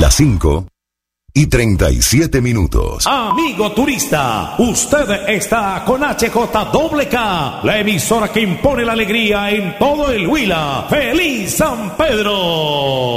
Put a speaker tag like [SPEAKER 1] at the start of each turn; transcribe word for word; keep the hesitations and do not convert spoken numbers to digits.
[SPEAKER 1] las cinco y treinta y siete minutos.
[SPEAKER 2] Amigo turista, usted está con H J K K, la emisora que impone la alegría en todo el Huila. ¡Feliz San Pedro!